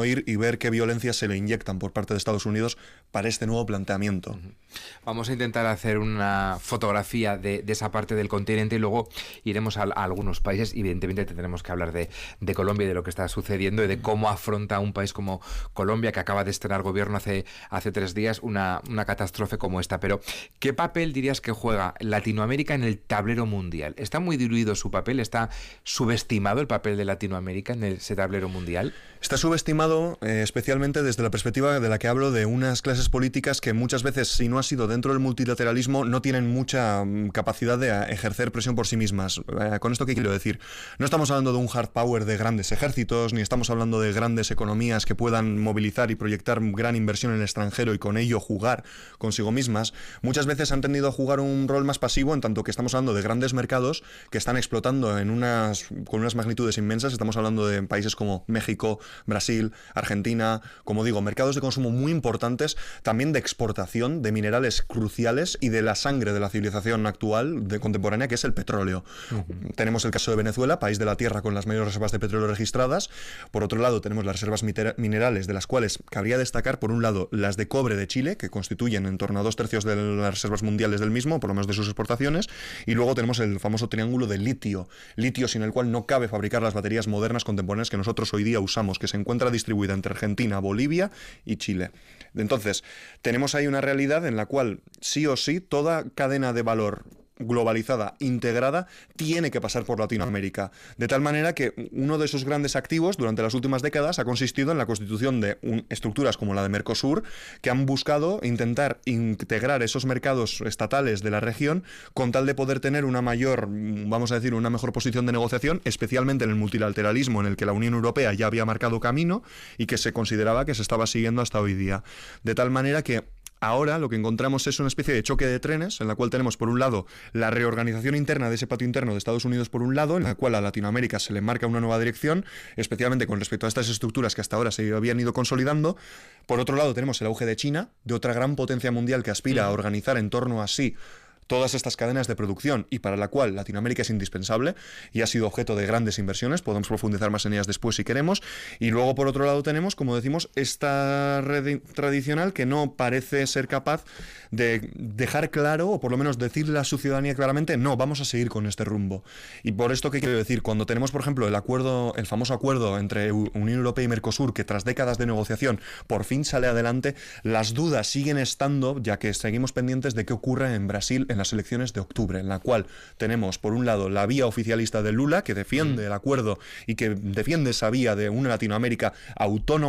ir y ver qué violencia se le inyectan por parte de Estados Unidos para este nuevo planteamiento. Vamos a intentar hacer una fotografía de esa parte del continente y luego iremos a algunos países. Evidentemente tendremos que hablar de Colombia y de lo que está sucediendo y de cómo afronta un país como Colombia, que acaba de estrenar gobierno hace 3 días, una catástrofe como esta. Pero, ¿qué papel dirías que juega Latinoamérica en el tablero mundial? ¿Está muy diluido su papel? ¿Está subestimado el papel de Latinoamérica en ese tablero mundial? Está subestimado, especialmente desde la perspectiva de la que hablo de unas clases políticas que muchas veces, si no ha sido dentro del multilateralismo, no tienen mucha capacidad de ejercer presión por sí mismas. ¿Con esto qué quiero decir? No estamos hablando de un hard power de grandes ejércitos, ni estamos hablando de grandes economías que puedan movilizar y proyectar gran inversión en el extranjero y con ello jugar consigo mismas. Muchas veces han tendido a jugar un rol más pasivo, en tanto que estamos hablando de grandes mercados que están explotando con unas magnitudes inmensas. Estamos hablando de países como México, Brasil, Argentina, como digo, mercados de consumo muy importantes, también de exportación de minerales cruciales y de la sangre de la civilización actual, contemporánea, que es el petróleo. Tenemos el caso de Venezuela, país de la tierra con las mayores reservas de petróleo registradas. Por otro lado, tenemos las reservas minerales, de las cuales cabría destacar, por un lado, las de cobre de Chile, que constituyen en torno a 2/3 de las reservas mundiales del mismo, por lo menos de sus exportaciones, y luego tenemos el famoso triángulo de litio sin el cual no cabe fabricar las baterías modernas contemporáneas que nosotros hoy día usamos, que se encuentra distribuida entre Argentina, Bolivia y Chile. Entonces, tenemos ahí una realidad en la cual sí o sí toda cadena de valor globalizada, integrada, tiene que pasar por Latinoamérica. De tal manera que uno de esos grandes activos durante las últimas décadas ha consistido en la constitución de estructuras como la de Mercosur, que han buscado intentar integrar esos mercados estatales de la región con tal de poder tener una mayor, vamos a decir, una mejor posición de negociación, especialmente en el multilateralismo en el que la Unión Europea ya había marcado camino y que se consideraba que se estaba siguiendo hasta hoy día. De tal manera que ahora lo que encontramos es una especie de choque de trenes en la cual tenemos, por un lado, la reorganización interna de ese patio interno de Estados Unidos, por un lado, en la cual a Latinoamérica se le marca una nueva dirección, especialmente con respecto a estas estructuras que hasta ahora se habían ido consolidando. Por otro lado, tenemos el auge de China, de otra gran potencia mundial que aspira a organizar en torno a sí todas estas cadenas de producción y para la cual Latinoamérica es indispensable y ha sido objeto de grandes inversiones. Podemos profundizar más en ellas después si queremos. Y luego, por otro lado, tenemos, como decimos, esta red tradicional que no parece ser capaz de dejar claro, o por lo menos decirle a su ciudadanía claramente, no, vamos a seguir con este rumbo. Y por esto, ¿qué quiero decir? Cuando tenemos, por ejemplo, el famoso acuerdo entre Unión Europea y Mercosur, que tras décadas de negociación por fin sale adelante, las dudas siguen estando, ya que seguimos pendientes de qué ocurre en Brasil en las elecciones de octubre, en la cual tenemos, por un lado, la vía oficialista de Lula, que defiende el acuerdo y que defiende esa vía de una Latinoamérica autónoma